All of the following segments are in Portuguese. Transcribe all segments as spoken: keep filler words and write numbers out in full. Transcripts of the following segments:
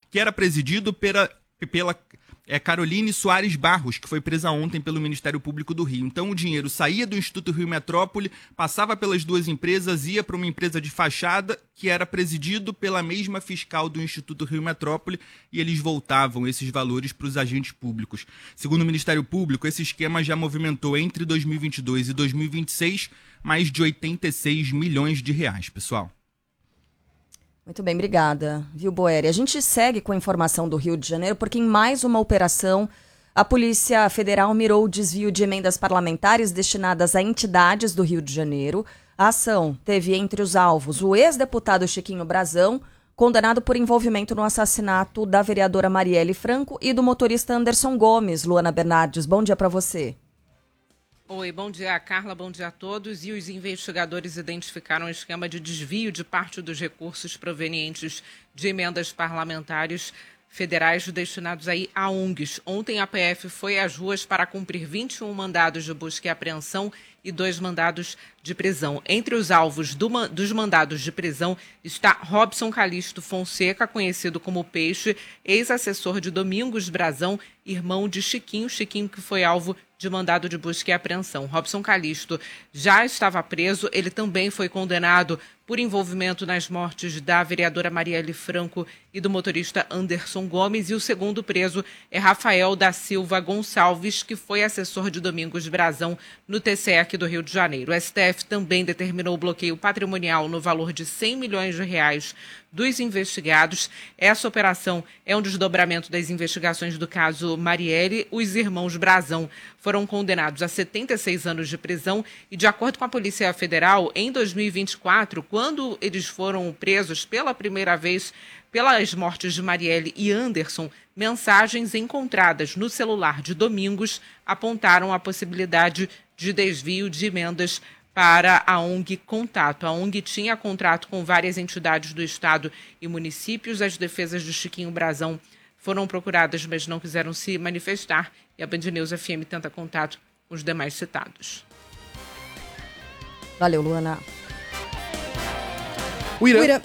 que era presidido pela, pela é, Caroline Soares Barros, que foi presa ontem pelo Ministério Público do Rio. Então o dinheiro saía do Instituto Rio Metrópole, passava pelas duas empresas, ia para uma empresa de fachada, que era presidido pela mesma fiscal do Instituto Rio Metrópole, e eles voltavam esses valores para os agentes públicos. Segundo o Ministério Público, esse esquema já movimentou entre dois mil e vinte e dois e dois mil e vinte e seis mais de oitenta e seis milhões de reais, pessoal. Muito bem, obrigada, viu, Boeri? A gente segue com a informação do Rio de Janeiro, porque em mais uma operação, a Polícia Federal mirou o desvio de emendas parlamentares destinadas a entidades do Rio de Janeiro. A ação teve entre os alvos o ex-deputado Chiquinho Brazão, condenado por envolvimento no assassinato da vereadora Marielle Franco e do motorista Anderson Gomes. Luana Bernardes, bom dia para você. Oi, bom dia, Carla, bom dia a todos. E os investigadores identificaram um esquema de desvio de parte dos recursos provenientes de emendas parlamentares federais destinados aí a O N Gs. Ontem a P F foi às ruas para cumprir vinte e um mandados de busca e apreensão e dois mandados de prisão. Entre os alvos do, dos mandados de prisão está Robson Calixto Fonseca, conhecido como Peixe, ex-assessor de Domingos Brazão, irmão de Chiquinho, Chiquinho que foi alvo de mandado de busca e apreensão. Robson Calixto já estava preso, ele também foi condenado por envolvimento nas mortes da vereadora Marielle Franco e do motorista Anderson Gomes, e o segundo preso é Rafael da Silva Gonçalves, que foi assessor de Domingos Brazão no T C E aqui do Rio de Janeiro. O S T F também determinou o bloqueio patrimonial no valor de cem milhões de reais dos investigados. Essa operação é um desdobramento das investigações do caso Marielle. Os irmãos Brazão foram condenados a setenta e seis anos de prisão e, de acordo com a Polícia Federal, em dois mil e vinte e quatro, quando eles foram presos pela primeira vez pelas mortes de Marielle e Anderson, mensagens encontradas no celular de Domingos apontaram a possibilidade de desvio de emendas para a O N G Contato. A O N G tinha contrato com várias entidades do Estado e municípios. As defesas de Chiquinho Brazão foram procuradas, mas não quiseram se manifestar, e a Band News F M tenta contato com os demais citados. Valeu, Luana. O Irã... O Irã...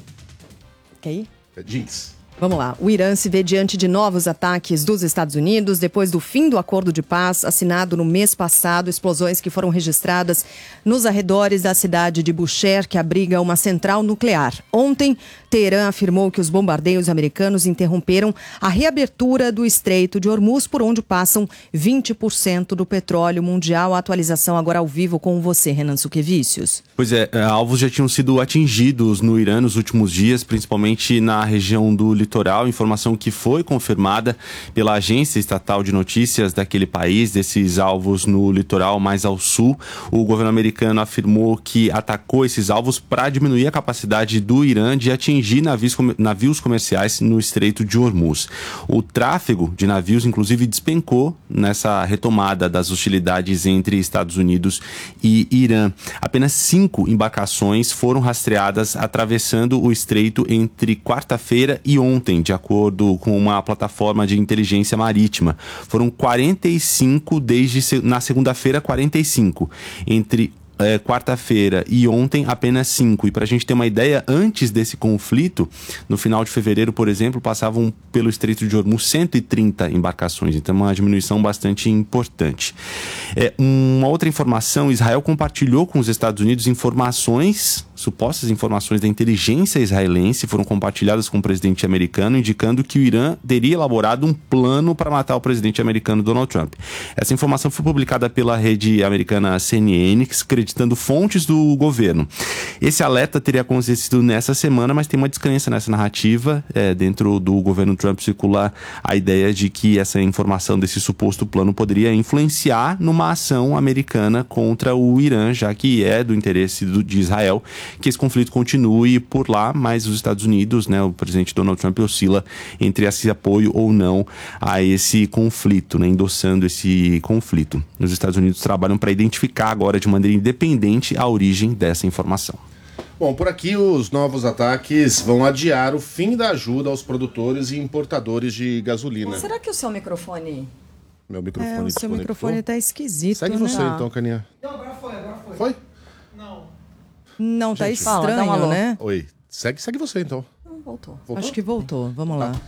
Quer ir? Diz. Vamos lá. O Irã se vê diante de novos ataques dos Estados Unidos depois do fim do acordo de paz assinado no mês passado. Explosões que foram registradas nos arredores da cidade de Bushehr, que abriga uma central nuclear. Ontem, Teherã afirmou que os bombardeios americanos interromperam a reabertura do Estreito de Hormuz, por onde passam vinte por cento do petróleo mundial. A atualização agora ao vivo com você, Renan Suquevicius. Pois é, alvos já tinham sido atingidos no Irã nos últimos dias, principalmente na região do litoral, informação que foi confirmada pela agência estatal de notícias daquele país, desses alvos no litoral mais ao sul. O governo americano afirmou que atacou esses alvos para diminuir a capacidade do Irã de atingir navios, navios comerciais no Estreito de Hormuz. O tráfego de navios, inclusive, despencou nessa retomada das hostilidades entre Estados Unidos e Irã. Apenas cinco embarcações foram rastreadas atravessando o estreito entre quarta-feira e ontem, de acordo com uma plataforma de inteligência marítima. Foram quarenta e cinco desde na segunda-feira, quarenta e cinco. Entre É, quarta-feira e ontem, apenas cinco. E para a gente ter uma ideia, antes desse conflito, no final de fevereiro, por exemplo, passavam pelo Estreito de Hormuz cento e trinta embarcações. Então, uma diminuição bastante importante. É, uma outra informação, Israel compartilhou com os Estados Unidos informações, supostas informações da inteligência israelense, foram compartilhadas com o presidente americano, indicando que o Irã teria elaborado um plano para matar o presidente americano Donald Trump. Essa informação foi publicada pela rede americana C N N, que acreditando fontes do governo. Esse alerta teria acontecido nessa semana, mas tem uma descrença nessa narrativa. É, dentro do governo Trump circula a ideia de que essa informação desse suposto plano poderia influenciar numa ação americana contra o Irã, já que é do interesse do, de Israel que esse conflito continue por lá, mas os Estados Unidos, né, o presidente Donald Trump oscila entre esse apoio ou não a esse conflito, né, endossando esse conflito. Os Estados Unidos trabalham para identificar agora de maneira independente independente a origem dessa informação. Bom, por aqui os novos ataques vão adiar o fim da ajuda aos produtores e importadores de gasolina. Será que o seu microfone... Meu microfone É, o seu microfone tá esquisito, Segue né? você então, Caninha. Não, agora foi, agora foi. Foi? Não. Não, tá Gente, estranho, fala, né? Oi, segue, segue você então. Voltou. Voltou? Acho que voltou. Vamos lá.